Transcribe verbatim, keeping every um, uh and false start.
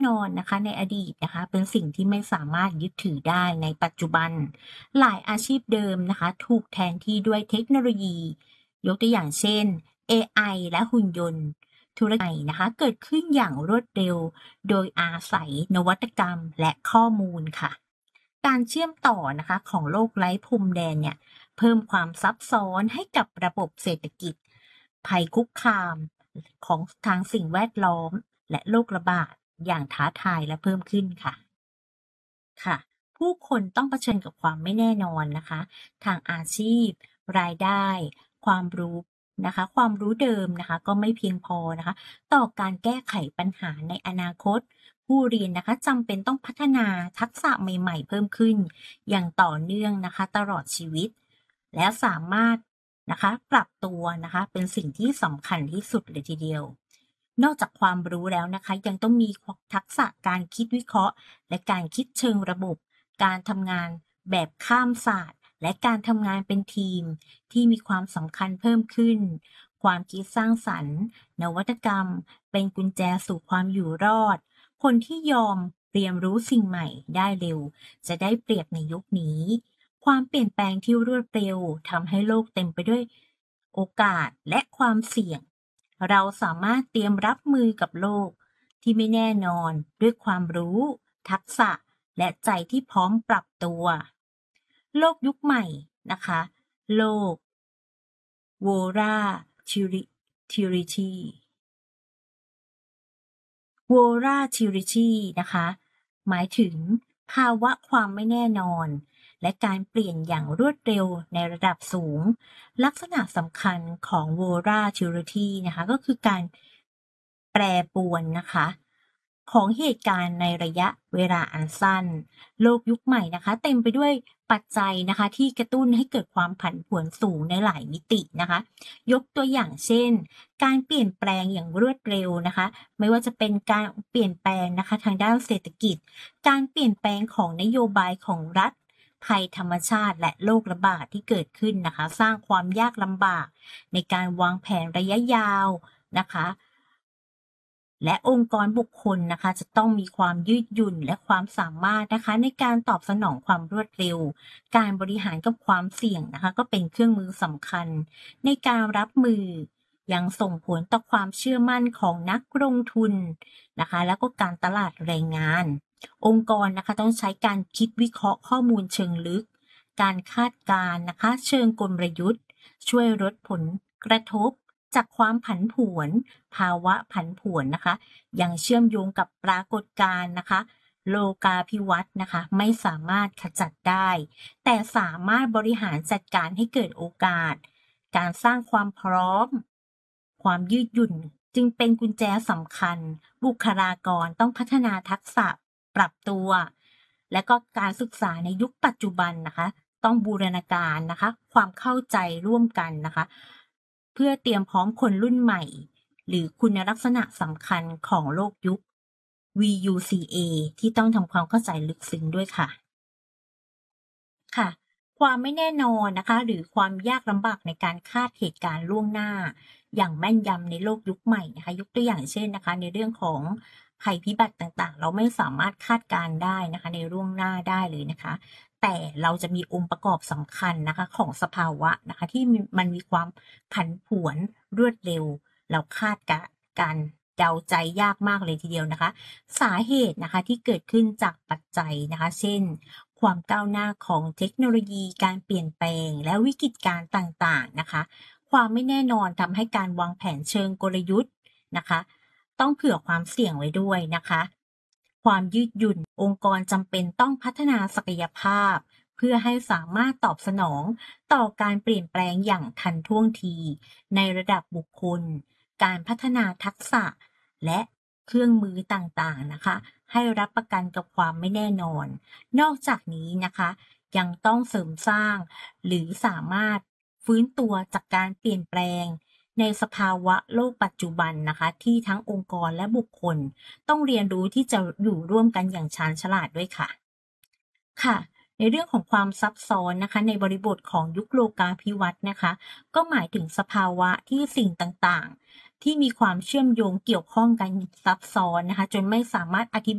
นอนนะคะในอดีตนะคะเป็นสิ่งที่ไม่สามารถยึดถือได้ในปัจจุบันหลายอาชีพเดิมนะคะถูกแทนที่ด้วยเทคโนโลยียกตัวอย่างเช่น เอ ไอ และหุ่นยนต์ธุรกิจใหม่นะคะเกิดขึ้นอย่างรวดเร็วโดยอาศัยนวัตกรรมและข้อมูลค่ะการเชื่อมต่อนะคะของโลกไร้พรมแดนเนี่ยเพิ่มความซับซ้อนให้กับระบบเศรษฐกิจภัยคุกคามของทางสิ่งแวดล้อมและโรคระบาด อย่างท้าทายและเพิ่มขึ้นค่ะค่ะผู้คนต้องเผชิญกับความไม่แน่นอนนะคะทางอาชีพรายได้ความรู้นะคะความรู้เดิมนะคะก็ไม่เพียงพอนะคะต่อการแก้ไขปัญหาในอนาคตผู้เรียนนะคะจำเป็นต้องพัฒนาทักษะใหม่ๆเพิ่มขึ้นอย่างต่อเนื่องนะคะตลอดชีวิตและสามารถนะคะปรับตัวนะคะเป็นสิ่งที่สำคัญที่สุดเลยทีเดียว นอกจากความรู้แล้วนะคะยังต้องมีทักษะการคิดวิเคราะห์และการคิดเชิงระบบการทำงานแบบข้ามศาสตร์และการทำงานเป็นทีมที่มีความสำคัญเพิ่มขึ้นความคิดสร้างสรรค์นวัตกรรมเป็นกุญแจสู่ความอยู่รอดคนที่ยอมเรียนรู้สิ่งใหม่ได้เร็วจะได้เปรียบในยุคนี้ความเปลี่ยนแปลงที่รวดเร็วทำให้โลกเต็มไปด้วยโอกาสและความเสี่ยง เราสามารถเตรียมรับมือกับโลกที่ไม่แน่นอนด้วยความรู้ทักษะและใจที่พร้อมปรับตัวโลกยุคใหม่นะคะโลก volatility volatility นะคะหมายถึงภาวะความไม่แน่นอนและการเปลี่ยนอย่างรวดเร็วในระดับสูงลักษณะสำคัญของ volatility นะคะก็คือการแปรปรวนนะคะของเหตุการณ์ในระยะเวลาอันสั้นโลกยุคใหม่นะคะเต็มไปด้วยปัจจัยนะคะที่กระตุ้นให้เกิดความผันผวนสูงในหลายมิตินะคะยกตัวอย่างเช่นการเปลี่ยนแปลงอย่างรวดเร็วนะคะไม่ว่าจะเป็นการเปลี่ยนแปลงนะคะทางด้านเศรษฐกิจการเปลี่ยนแปลงของนโยบายของรัฐภัยธรรมชาติและโรคระบาดที่เกิดขึ้นนะคะสร้างความยากลำบากในการวางแผนระยะยาวนะคะและองค์กรบุคคลนะคะจะต้องมีความยืดหยุ่นและความสามารถนะคะในการตอบสนองความรวดเร็วการบริหารกับความเสี่ยงนะคะก็เป็นเครื่องมือสำคัญในการรับมือยังส่งผลต่อความเชื่อมั่นของนักลงทุนนะคะแล้วก็การตลาดแรงงานองค์กรนะคะต้องใช้การคิดวิเคราะห์ข้อมูลเชิงลึกการคาดการณ์นะคะเชิงกลยุทธ์ช่วยลดผลกระทบจากความผันผวนภาวะผันผวนนะคะยังเชื่อมโยงกับปรากฏการณ์นะคะโลกาภิวัตน์นะคะไม่สามารถขจัดได้แต่สามารถบริหารจัดการให้เกิดโอกาสการสร้างความพร้อมความยืดหยุ่นจึงเป็นกุญแจสำคัญบุคลากรต้องพัฒนาทักษะปรับตัวและก็การศึกษาในยุคปัจจุบันนะคะต้องบูรณาการนะคะความเข้าใจร่วมกันนะคะเพื่อเตรียมพร้อมคนรุ่นใหม่หรือคุณลักษณะสำคัญของโลกยุค วี ยู ซี เอ ที่ต้องทำความเข้าใจลึกซึ้งด้วยค่ะค่ะความไม่แน่นอนนะคะหรือความยากลำบากในการคาดเหตุการณ์ล่วงหน้าอย่างแม่นยำในโลกยุคใหม่นะคะยกตัวอย่างเช่นนะคะในเรื่องของภัยพิบัติต่างๆเราไม่สามารถคาดการณ์ได้นะคะในล่วงหน้าได้เลยนะคะแต่เราจะมีองค์ประกอบสำคัญนะคะของสภาวะนะคะที่มันมีความผันผวนรวดเร็วเราคาดการณ์เดาใจยากมากเลยทีเดียวนะคะสาเหตุนะคะที่เกิดขึ้นจากปัจจัยนะคะเช่นความก้าวหน้าของเทคโนโลยีการเปลี่ยนแปลงและวิกฤตการณ์ต่างๆนะคะความไม่แน่นอนทำให้การวางแผนเชิงกลยุทธ์นะคะต้องเผื่อความเสี่ยงไว้ด้วยนะคะความยืดหยุ่นองค์กรจำเป็นต้องพัฒนาศักยภาพเพื่อให้สามารถตอบสนองต่อการเปลี่ยนแปลงอย่างทันท่วงทีในระดับบุคคลการพัฒนาทักษะและเครื่องมือต่างๆนะคะให้รับประกันกับความไม่แน่นอนนอกจากนี้นะคะยังต้องเสริมสร้างหรือสามารถฟื้นตัวจากการเปลี่ยนแปลงในสภาวะโลกปัจจุบันนะคะที่ทั้งองค์กรและบุคคลต้องเรียนรู้ที่จะอยู่ร่วมกันอย่างชาญฉลาดด้วยค่ะค่ะในเรื่องของความซับซ้อนนะคะในบริบทของยุคโลกาภิวัตน์นะคะก็หมายถึงสภาวะที่สิ่งต่างๆที่มีความเชื่อมโยงเกี่ยวข้องกันซับซ้อนนะคะจนไม่สามารถอธิ